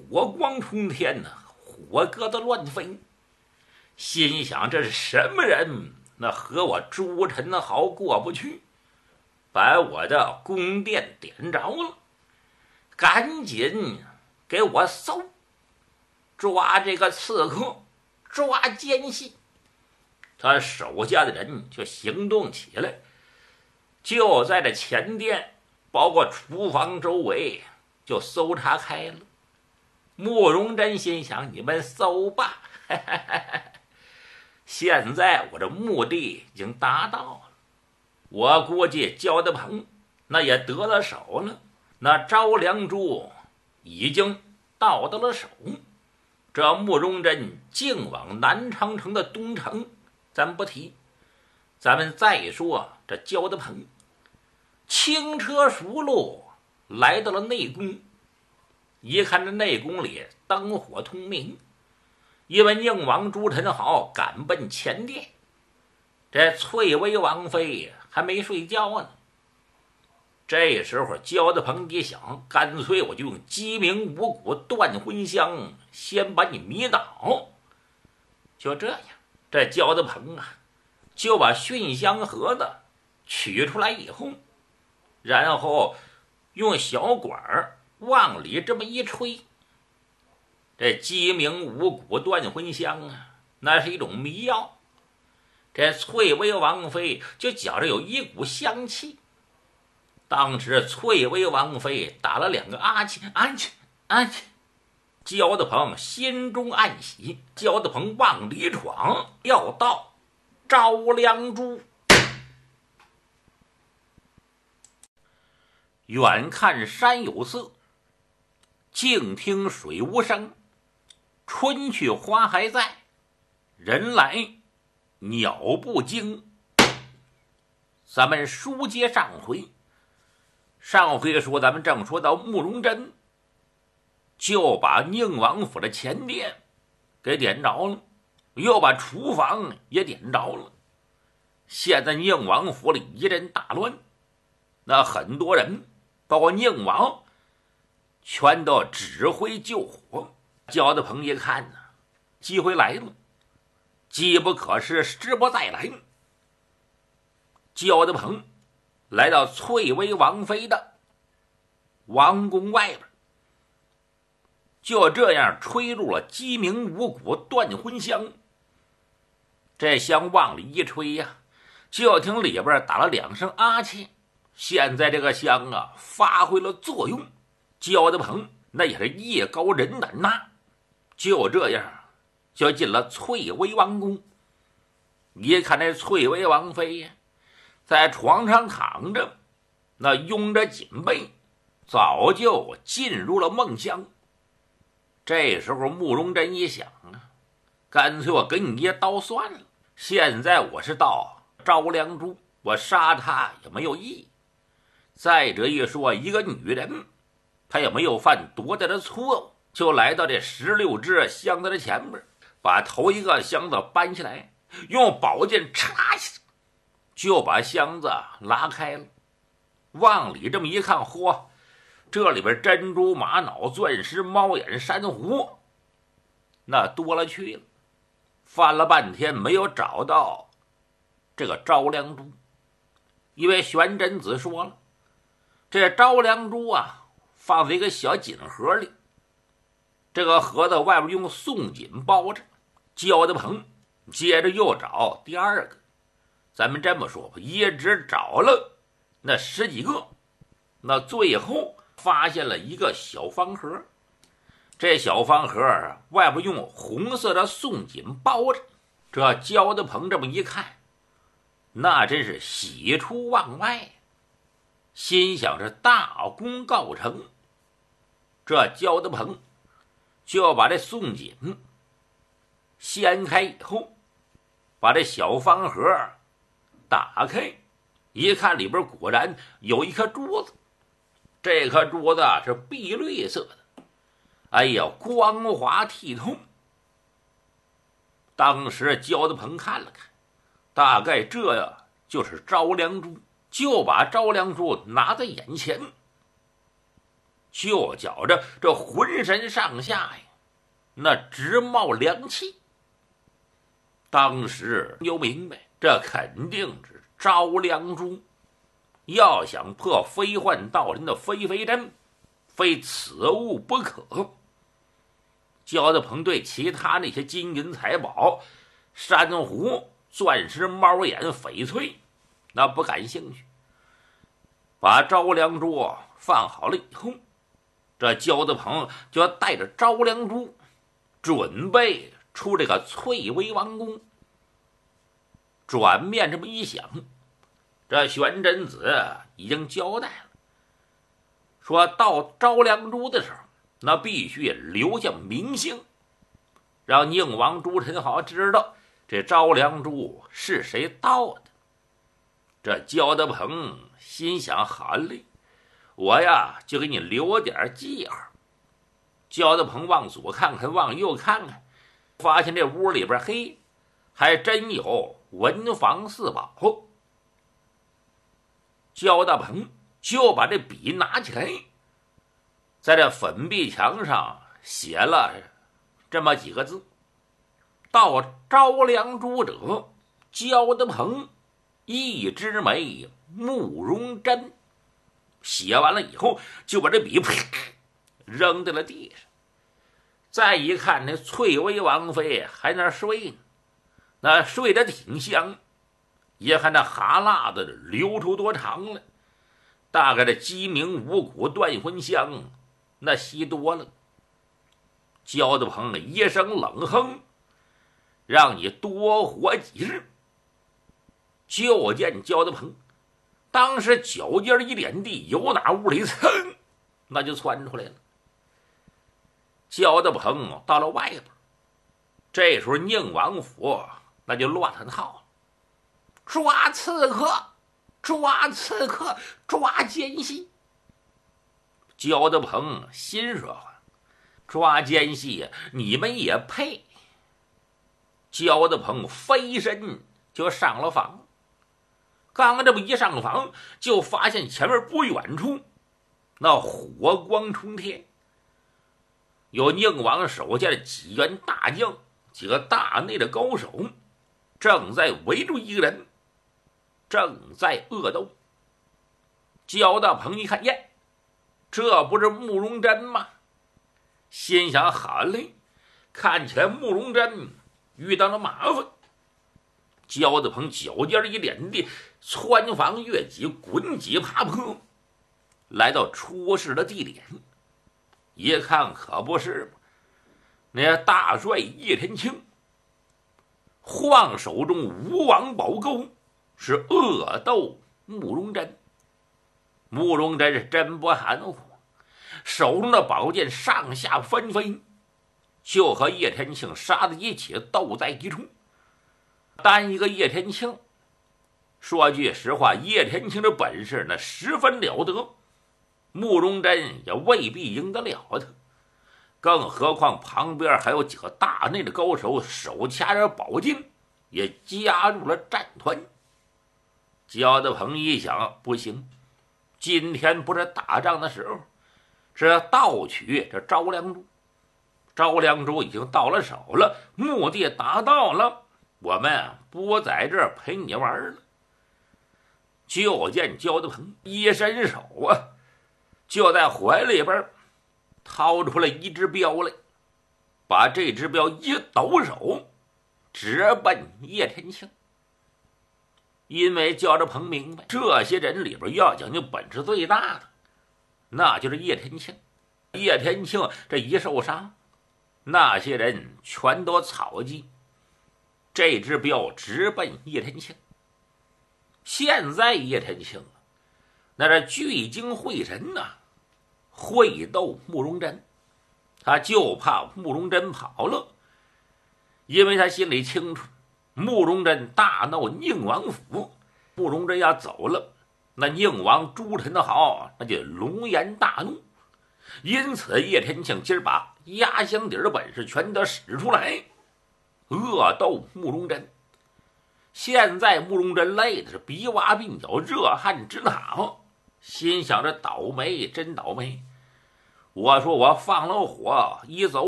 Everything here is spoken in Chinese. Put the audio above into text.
火光冲天呐，火疙瘩乱飞。心想这是什么人？那和我朱宸濠过不去，把我的宫殿点着了，赶紧给我搜，抓这个刺客，抓奸细。他手下的人就行动起来，就在这前殿包括厨房周围就搜查开了。慕容真心想，你们搜吧，现在我的目的已经达到了，我估计焦德鹏那也得了手了，那赵良珠已经到了手。这慕容真竟往南昌城的东城咱不提，咱们再说这焦德鹏轻车熟路来到了内宫。一看这内宫里灯火通明，因为宁王朱宸濠赶奔前殿，这翠微王妃还没睡觉呢。这时候焦德鹏一想，干脆我就用鸡鸣五谷断魂香先把你迷倒。就这样，这焦德鹏就把熏香盒子取出来以后，然后用小管往里这么一吹，这鸡鸣五谷断魂香那是一种迷药。这翠微王妃就觉着有一股香气。当时翠微王妃打了2个阿嚏，焦德鹏心中暗喜，焦德鹏往里闯，要到赵良珠。远看山有色，静听水无声，春去花还在，人来鸟不惊。咱们书接上回，说咱们正说到慕容真就把宁王府的前殿给点着了，又把厨房也点着了。现在宁王府里一阵大乱，那很多人包括宁王全都指挥救火。焦德鹏一看机会来了，机不可失，失不再来。焦德鹏来到翠微王妃的王宫外边，就这样吹入了鸡鸣五谷断魂香。这香往里一吹就听里边打了2声阿嚏。现在这个香发挥了作用，焦德鹏那也是艺高人胆大，就这样就进了翠微王宫。一看这翠微王妃在床上躺着，那拥着锦被，早就进入了梦乡。这时候慕容真一想干脆我给你一刀算了，现在我是到赵良珠，我杀他也没有意义。再者一说，一个女人她也没有犯多大的错误，就来到这16只箱子的前边，把头一个箱子搬起来，用宝剑插一下就把箱子拉开了。往里这么一看，嚯，这里边珍珠玛瑙钻石猫眼珊瑚那多了去了。翻了半天没有找到这个赵良珠，因为玄真子说了，这赵良珠放在一个小锦盒里，这个盒子外边用宋锦包着。焦德鹏接着又找第2个，咱们这么说吧，一直找了那10几个，那最后发现了一个小方盒。这小方盒外边用红色的宋锦包着。这焦德鹏这么一看，那真是喜出望外，心想是大功告成。这焦德鹏就把这宋锦掀开以后，把这小方盒打开，一看里边果然有一颗珠子。这颗珠子是碧绿色的，哎呀，光滑剔透。当时焦德鹏看了看，大概这就是赵良珠，就把赵良珠拿在眼前。 就觉着这浑身上下呀，那直冒凉气。当时就明白，这肯定是赵良珠要想破飞幻道人的飞飞阵，非此物不可。焦德鹏对其他那些金银财宝、珊瑚、钻石、猫眼、翡翠那不感兴趣。把赵良珠放好了以后，这焦德鹏就要带着赵良珠准备出这个翠微王宫。转面这么一想，这玄真子已经交代了，说到赵良珠的时候，那必须留下名姓，让宁王朱宸濠知道这赵良珠是谁盗的。这焦德鹏心想，好嘞，我呀就给你留点记号。焦德鹏往左看看，往右看看，发现这屋里边嘿，还真有文房四宝。焦德鹏就把这笔拿起来，在这粉壁墙上写了这么几个字：到赵良珠者，焦德鹏，一枝梅，慕容真。写完了以后，就把这笔扔在了地上。再一看，那翠微王妃还那睡呢，那睡得挺香。一看那哈喇子流出多长了，大概这鸡鸣五谷断魂香那吸多了。焦德鹏一声冷哼，让你多活几日。就见焦德鹏当时脚尖一点地，由哪屋里噌那就窜出来了。焦德鹏到了外边，这时候宁王府那就乱了套了，抓刺客，抓刺客，抓奸细。焦德鹏心说，抓奸细你们也配？焦德鹏飞身就上了房。刚这么一上房，就发现前面不远处那火光冲天，有宁王手下的几员大将，几个大内的高手正在围住一个人，正在恶斗。焦大鹏一看，耶，这不是慕容真吗？心想，好嘞，看起来慕容真遇到了麻烦。焦德鹏脚尖一点地，穿房越脊，滚几爬坡，来到出事的地点。一看可不是嘛，那大帅叶天庆晃手中吴王宝钩，是恶斗慕容真。慕容真是真不含糊，手中的宝剑上下翻飞，就和叶天庆杀在一起，斗在一处。单一个叶天庆，说句实话，叶天庆的本事那十分了得，慕容真也未必赢得了他。更何况旁边还有几个大内的高手，手掐着宝剑，也加入了战团。焦德鹏一想，不行，今天不是打仗的时候，是要盗取这赵良珠。赵良珠已经到了手了，目的达到了，我们不在这儿陪你玩了。就见焦德鹏一伸手啊，就在怀里边掏出了一只镖来，把这只镖一抖手，直奔叶天庆。因为焦德鹏明白，这些人里边要讲究本事最大的，那就是叶天庆。叶天庆这一受伤，那些人全都草鸡。这只镖直奔叶天庆。现在叶天庆那是聚精会神呐，会斗慕容真，他就怕慕容真跑了，因为他心里清楚，慕容真大闹宁王府，慕容真要走了，那宁王朱宸濠那就龙颜大怒。因此叶天庆今儿把压箱底的本事全都使出来，恶斗慕容真。现在慕容真累的是鼻洼鬓角，热汗直淌，心想着倒霉，真倒霉。 我说我放了火，一走